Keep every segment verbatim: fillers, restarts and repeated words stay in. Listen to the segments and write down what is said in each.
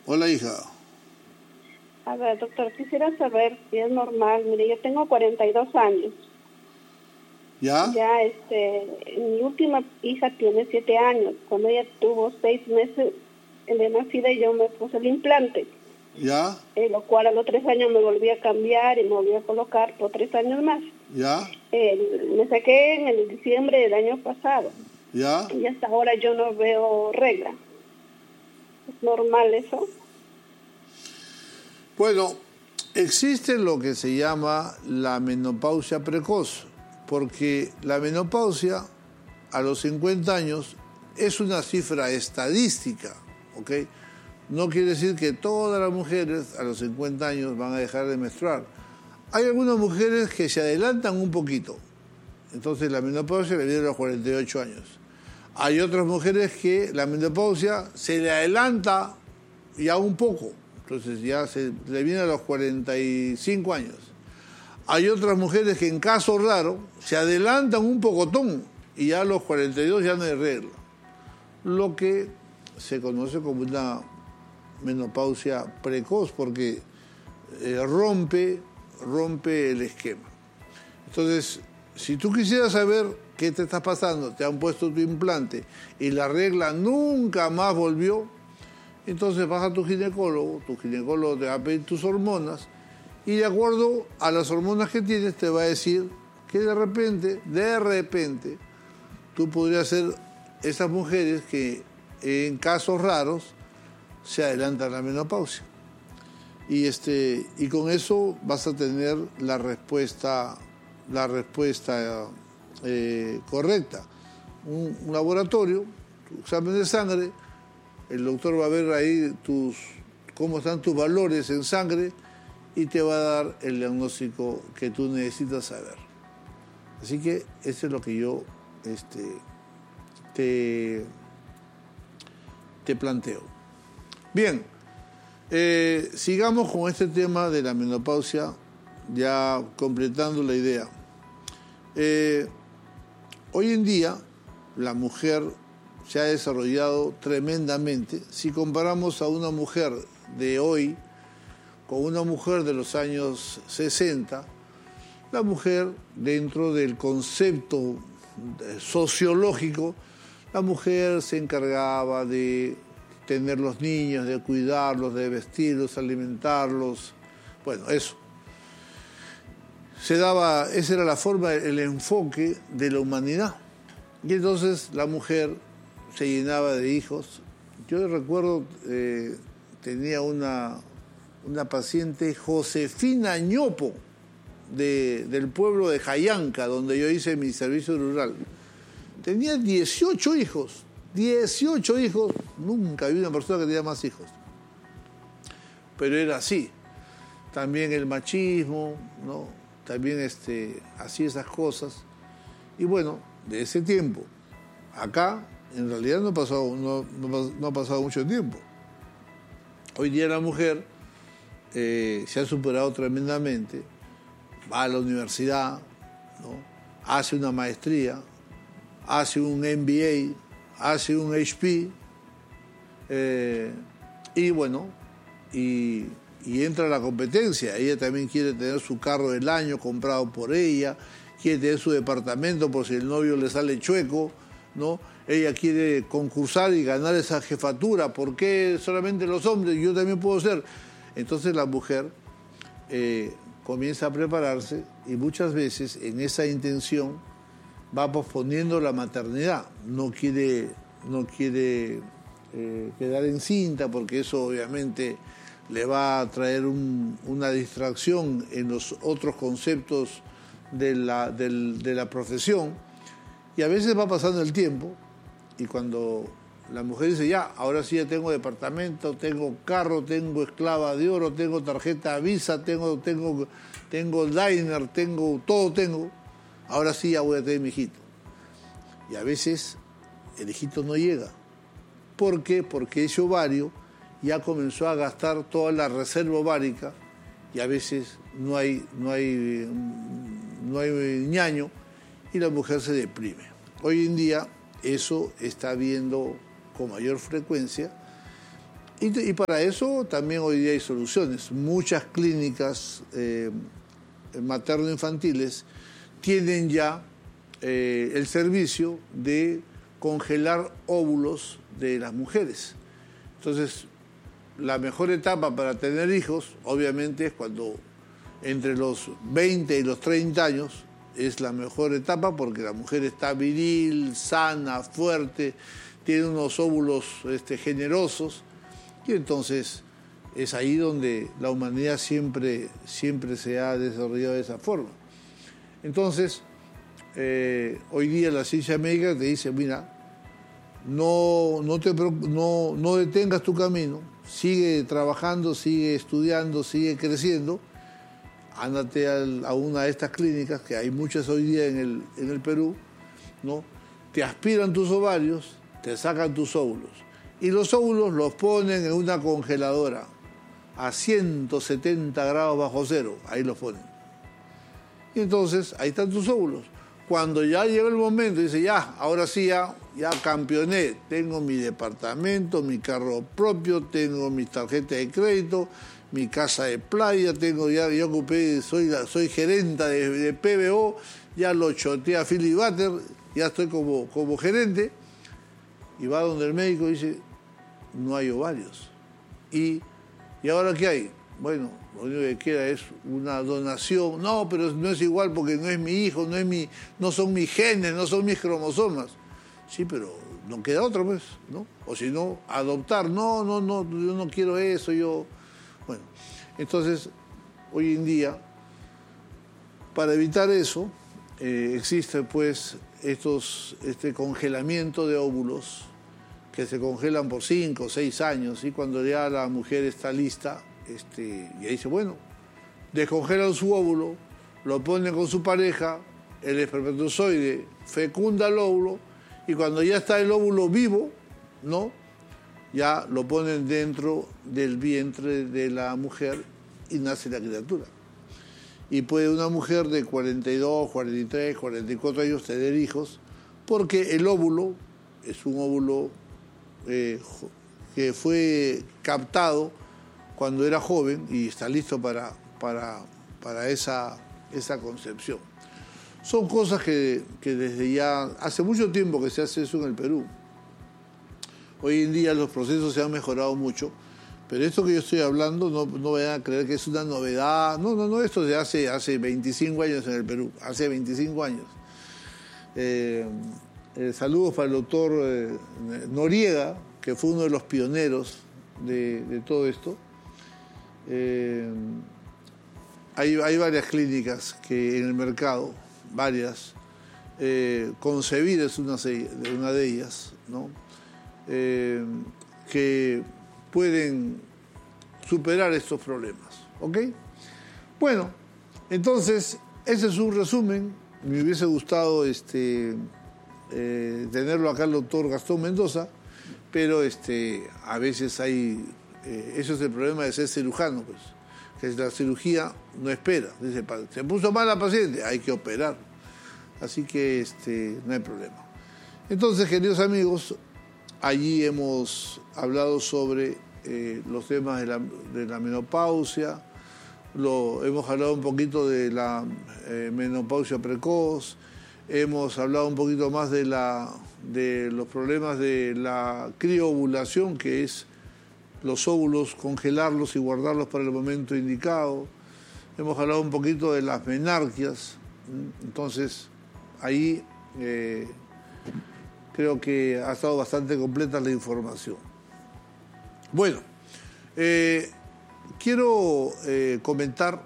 Hola, hija. A ver, doctor, quisiera saber si es normal. Mire, yo tengo cuarenta y dos años. ¿Ya? Ya, este, mi última hija tiene siete años. Cuando ella tuvo seis meses de nacida, yo me puse el implante. ¿Ya? Eh, lo cual a los tres años me volví a cambiar y me volví a colocar por tres años más. ¿Ya? Eh, me saqué en el diciembre del año pasado. ¿Ya? Y hasta ahora yo no veo regla. ¿Es normal eso? Bueno, existe lo que se llama la menopausia precoz, porque la menopausia a los cincuenta años es una cifra estadística, ¿ok? No quiere decir que todas las mujeres a los cincuenta años van a dejar de menstruar. Hay algunas mujeres que se adelantan un poquito, entonces la menopausia le viene a los cuarenta y ocho años. Hay otras mujeres que la menopausia se le adelanta ya un poco, entonces ya se le viene a los cuarenta y cinco años. Hay otras mujeres que en caso raro se adelantan un pocotón y ya a los cuarenta y dos ya no hay regla. Lo que se conoce como una menopausia precoz porque eh, rompe, rompe el esquema. Entonces, si tú quisieras saber qué te está pasando, te han puesto tu implante y la regla nunca más volvió, entonces vas a tu ginecólogo, tu ginecólogo te va a pedir tus hormonas y de acuerdo a las hormonas que tienes te va a decir que de repente, de repente, tú podrías ser esas mujeres que en casos raros se adelanta la menopausia. Y, este, y con eso vas a tener la respuesta, la respuesta eh, correcta. Un, un laboratorio, tu examen de sangre, el doctor va a ver ahí tus, cómo están tus valores en sangre y te va a dar el diagnóstico que tú necesitas saber. Así que eso es lo que yo este, te, te planteo. Bien, eh, sigamos con este tema de la menopausia, ya completando la idea. Eh, hoy en día la mujer se ha desarrollado tremendamente. Si comparamos a una mujer de hoy con una mujer de los años sesenta, la mujer, dentro del concepto sociológico, la mujer se encargaba de tener los niños, de cuidarlos, de vestirlos, alimentarlos, bueno, eso. Se daba, esa era la forma, el enfoque de la humanidad. Y entonces la mujer se llenaba de hijos. Yo recuerdo, eh, tenía una, una paciente, Josefina Ñopo, de, del pueblo de Jayanca, donde yo hice mi servicio rural. Tenía dieciocho hijos. dieciocho hijos, nunca vi una persona que tenía más hijos. Pero era así. También el machismo, ¿no? También este, así esas cosas. Y bueno, de ese tiempo, acá, en realidad no ha pasado, no, no, no ha pasado mucho tiempo. Hoy día la mujer eh, se ha superado tremendamente, va a la universidad, ¿no? Hace una maestría, hace un M B A, hace un H P eh, y bueno, y, y entra a la competencia. Ella también quiere tener su carro del año comprado por ella, quiere tener su departamento por si el novio le sale chueco, ¿no? Ella quiere concursar y ganar esa jefatura. ¿Por qué solamente los hombres? Yo también puedo ser. Entonces la mujer eh, comienza a prepararse y muchas veces en esa intención va posponiendo la maternidad, no quiere, no quiere eh, quedar encinta porque eso obviamente le va a traer un, una distracción en los otros conceptos de la, del, de la profesión y a veces va pasando el tiempo y cuando la mujer dice ya, ahora sí ya tengo departamento, tengo carro, tengo esclava de oro, tengo tarjeta Visa, tengo, tengo, tengo diner, tengo, todo tengo, ahora sí ya voy a tener mi hijito. Y a veces el hijito no llega. ¿Por qué? Porque ese ovario ya comenzó a gastar toda la reserva ovárica y a veces no hay, no hay, no hay ñaño y la mujer se deprime. Hoy en día eso está viendo con mayor frecuencia Y, y para eso también hoy día hay soluciones. Muchas clínicas eh, materno-infantiles tienen ya eh, el servicio de congelar óvulos de las mujeres. Entonces, la mejor etapa para tener hijos, obviamente, es cuando entre los veinte y los treinta años, es la mejor etapa porque la mujer está viril, sana, fuerte, tiene unos óvulos este, generosos, y entonces es ahí donde la humanidad siempre, siempre se ha desarrollado de esa forma. Entonces, eh, hoy día la ciencia médica te dice, mira, no, no, te, no, no detengas tu camino, sigue trabajando, sigue estudiando, sigue creciendo, ándate al, a una de estas clínicas, que hay muchas hoy día en el, en el Perú, ¿no? Te aspiran tus ovarios, te sacan tus óvulos, y los óvulos los ponen en una congeladora a ciento setenta grados bajo cero, ahí los ponen. Y entonces, ahí están tus óvulos. Cuando ya llega el momento, dice, ya, ahora sí, ya, ya campeoné, tengo mi departamento, mi carro propio, tengo mi tarjeta de crédito, mi casa de playa, tengo ya, ya ocupé, soy, soy gerenta de, de P B O, ya lo choteé a Philly Butter, ya estoy como, como gerente, y va donde el médico y dice, no hay ovarios. ¿Y, ¿y ahora qué hay? Bueno, lo único que queda es una donación. No, pero no es igual porque no es mi hijo, no es mi, no son mis genes, no son mis cromosomas. Sí, pero no queda otra, pues, ¿no? O si no, adoptar. No, no, no, yo no quiero eso, yo... Bueno, entonces, hoy en día, para evitar eso, eh, existe, pues, estos, este congelamiento de óvulos que se congelan por cinco o seis años, y cuando ya la mujer está lista, este, y ahí dice, bueno, descongelan su óvulo, lo ponen con su pareja, el espermatozoide fecunda el óvulo, y cuando ya está el óvulo vivo, ¿no?, ya lo ponen dentro del vientre de la mujer y nace la criatura. Y puede una mujer de cuarenta y dos, cuarenta y tres, cuarenta y cuatro años tener hijos, porque el óvulo es un óvulo eh, que fue captado cuando era joven y está listo para, para, para esa, esa concepción. Son cosas que, que desde ya, hace mucho tiempo que se hace eso en el Perú. Hoy en día los procesos se han mejorado mucho, pero esto que yo estoy hablando no, no vayan a creer que es una novedad. No, no, no, esto se hace hace veinticinco años en el Perú, hace veinticinco años. Eh, eh, saludos para el doctor eh, Noriega, que fue uno de los pioneros de, de todo esto. Eh, hay, hay varias clínicas que en el mercado, varias, eh, Concebir es una, una de ellas, ¿no?, eh, que pueden superar estos problemas, ¿ok? Bueno, entonces, ese es un resumen. Me hubiese gustado este, eh, tenerlo acá el doctor Gastón Mendoza, pero este, a veces hay... Eh, eso es el problema de ser cirujano, pues, que la cirugía no espera. Dice, se puso mal la paciente, hay que operar. Así que este, no hay problema. Entonces, queridos amigos, allí hemos hablado sobre eh, los temas de la, de la menopausia, lo, hemos hablado un poquito de la eh, menopausia precoz, hemos hablado un poquito más de, la, de los problemas de la crioovulación, que es los óvulos, congelarlos y guardarlos para el momento indicado. Hemos hablado un poquito de las menarquias. Entonces, ahí eh, creo que ha estado bastante completa la información. Bueno, eh, quiero eh, comentar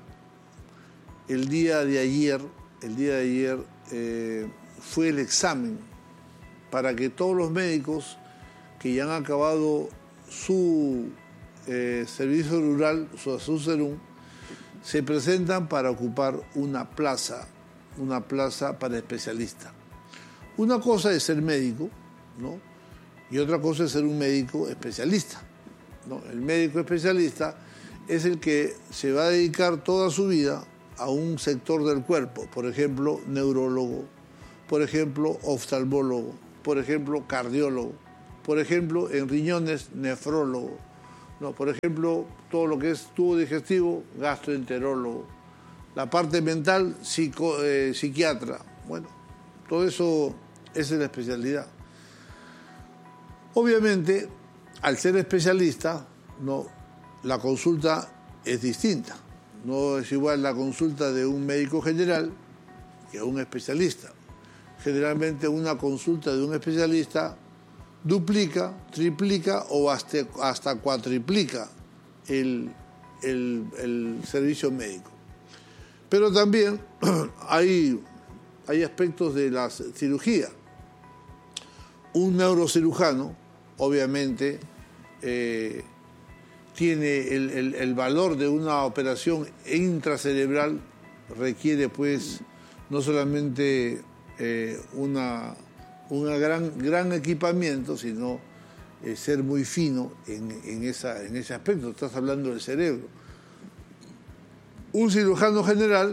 el día de ayer, el día de ayer eh, fue el examen para que todos los médicos que ya han acabado su eh, servicio rural, su SUSERUM, se presentan para ocupar una plaza, una plaza para especialista. Una cosa es ser médico, ¿no?, y otra cosa es ser un médico especialista, ¿no? El médico especialista es el que se va a dedicar toda su vida a un sector del cuerpo, por ejemplo, neurólogo, por ejemplo, oftalmólogo, por ejemplo, cardiólogo, por ejemplo, en riñones, nefrólogo, No, por ejemplo, todo lo que es tubo digestivo, gastroenterólogo. La parte mental, psico, eh, psiquiatra. Bueno, todo eso, esa es la especialidad. Obviamente, al ser especialista, no, la consulta es distinta. No es igual la consulta de un médico general que un especialista. Generalmente una consulta de un especialista duplica, triplica o hasta, hasta cuatriplica el, el, el servicio médico. Pero también hay, hay aspectos de la cirugía. Un neurocirujano, obviamente, eh, tiene el, el, el valor de una operación intracerebral, requiere pues no solamente eh, una, una gran, gran equipamiento, sino eh, ser muy fino en, en, esa, en ese aspecto. Estás hablando del cerebro. Un cirujano general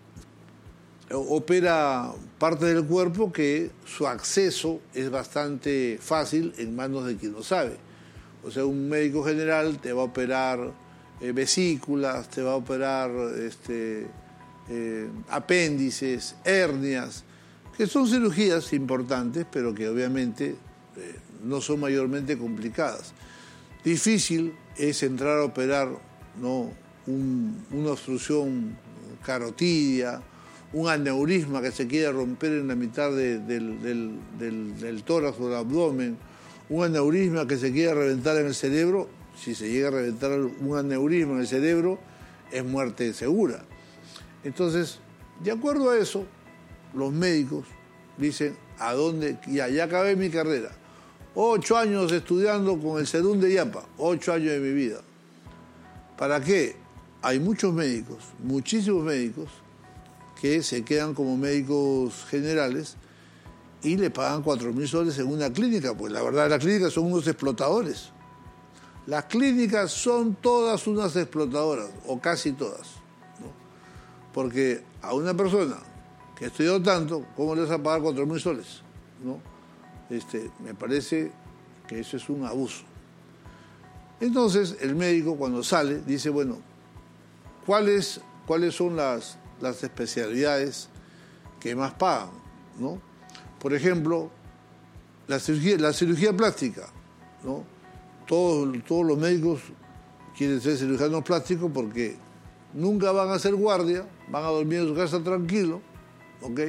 opera partes del cuerpo que su acceso es bastante fácil en manos de quien lo sabe. O sea, un médico general te va a operar eh, vesículas, te va a operar este, eh, apéndices, hernias, que son cirugías importantes, pero que obviamente eh, no son mayormente complicadas. Difícil es entrar a operar, ¿no?, un, una obstrucción carotidia, un aneurisma que se quiere romper en la mitad de, del, del, del, del tórax o del abdomen, un aneurisma que se quiere reventar en el cerebro. Si se llega a reventar un aneurisma en el cerebro, es muerte segura. Entonces, de acuerdo a eso, los médicos dicen, ¿a dónde? Ya, ya acabé mi carrera. Ocho años estudiando con el Sedún de Yapa, ocho años de mi vida. ¿Para qué? Hay muchos médicos, muchísimos médicos, que se quedan como médicos generales y le pagan cuatro mil soles en una clínica, pues la verdad las clínicas son unos explotadores. Las clínicas son todas unas explotadoras, o casi todas, ¿no? Porque a una persona que estudió tanto, ¿cómo le vas a pagar cuatro mil soles? ¿No? Este, me parece que eso es un abuso. Entonces el médico cuando sale dice, bueno, ¿cuáles, cuáles son las, las especialidades que más pagan, ¿no? Por ejemplo, la cirugía, la cirugía plástica, ¿no? Todos, todos los médicos quieren ser cirujanos plásticos porque nunca van a hacer guardia, van a dormir en su casa tranquilo, ¿ok?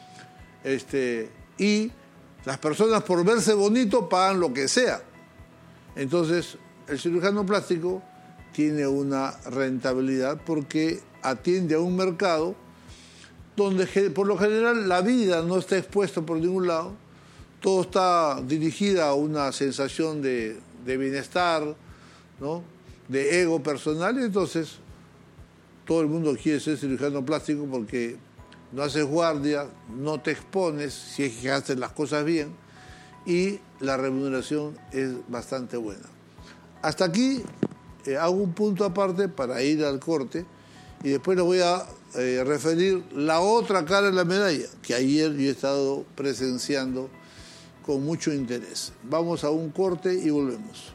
Este, y las personas por verse bonito pagan lo que sea. Entonces, el cirujano plástico tiene una rentabilidad porque atiende a un mercado donde por lo general la vida no está expuesta por ningún lado, todo está dirigido a una sensación de, de bienestar, ¿no?, de ego personal, y entonces todo el mundo quiere ser cirujano plástico porque no haces guardia, no te expones si es que haces las cosas bien y la remuneración es bastante buena. Hasta aquí eh, hago un punto aparte para ir al corte y después les voy a eh, referir la otra cara de la medalla que ayer yo he estado presenciando con mucho interés. Vamos a un corte y volvemos.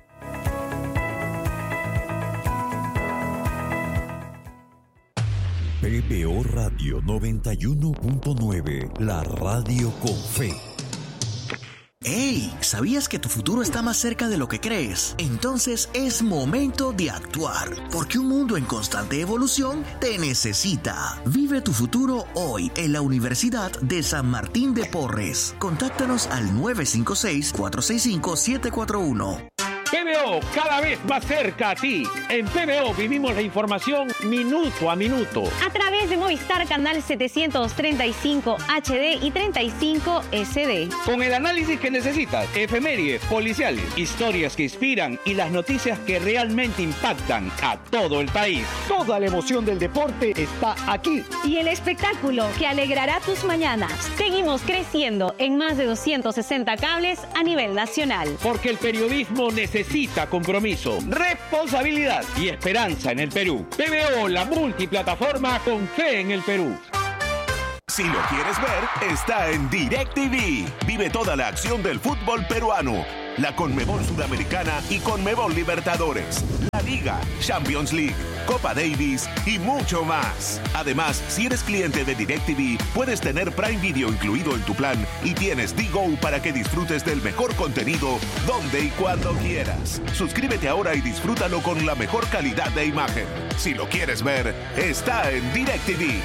P B O Radio noventa y uno punto nueve, la radio con fe. ¡Hey! ¿Sabías que tu futuro está más cerca de lo que crees? Entonces es momento de actuar, porque un mundo en constante evolución te necesita. Vive tu futuro hoy en la Universidad de San Martín de Porres. Contáctanos al nueve cinco seis, cuatro seis cinco, siete cuatro uno. P B O, cada vez más cerca a ti. En P B O vivimos la información minuto a minuto. A través de Movistar Canal setecientos treinta y cinco H D y treinta y cinco S D. Con el análisis que necesitas, efemérides, policiales, historias que inspiran y las noticias que realmente impactan a todo el país. Toda la emoción del deporte está aquí. Y el espectáculo que alegrará tus mañanas. Seguimos creciendo en más de doscientos sesenta cables a nivel nacional. Porque el periodismo necesita Necesita compromiso, responsabilidad y esperanza en el Perú. P B O, la multiplataforma con fe en el Perú. Si lo quieres ver, está en DirecTV. Vive toda la acción del fútbol peruano. la Conmebol Sudamericana y Conmebol Libertadores, la Liga, Champions League, Copa Davis y mucho más. Además, si eres cliente de DirecTV, puedes tener Prime Video incluido en tu plan y tienes D-Go para que disfrutes del mejor contenido donde y cuando quieras. Suscríbete ahora y disfrútalo con la mejor calidad de imagen. Si lo quieres ver, está en DirecTV.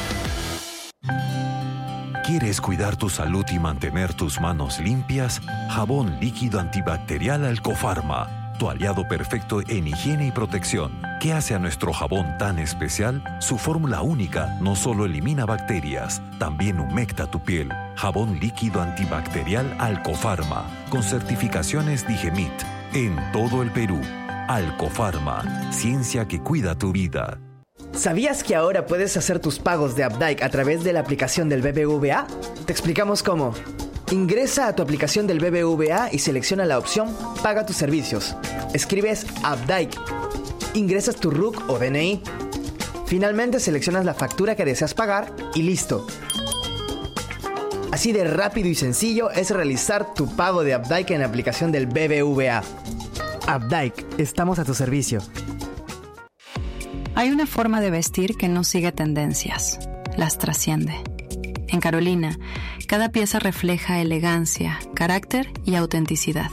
¿Quieres cuidar tu salud y mantener tus manos limpias? Jabón líquido antibacterial Alcofarma, tu aliado perfecto en higiene y protección. ¿Qué hace a nuestro jabón tan especial? Su fórmula única no solo elimina bacterias, también humecta tu piel. Jabón líquido antibacterial Alcofarma, con certificaciones Digemit, en todo el Perú. Alcofarma, ciencia que cuida tu vida. ¿Sabías que ahora puedes hacer tus pagos de Updike a través de la aplicación del B B V A? Te explicamos cómo. Ingresa a tu aplicación del B B V A y selecciona la opción Paga tus servicios. Escribes Updike. Ingresas tu R U C o D N I. Finalmente seleccionas la factura que deseas pagar y listo. Así de rápido y sencillo es realizar tu pago de Updike en la aplicación del B B V A. Updike, estamos a tu servicio. Hay una forma de vestir que no sigue tendencias, las trasciende. En Carolina, cada pieza refleja elegancia, carácter y autenticidad.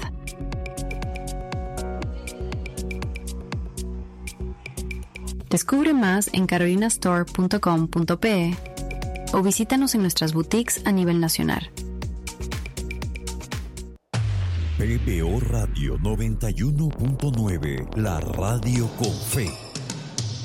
Descubre más en carolina store punto com punto pe o visítanos en nuestras boutiques a nivel nacional. P B O Radio noventa y uno punto nueve, la radio con fe.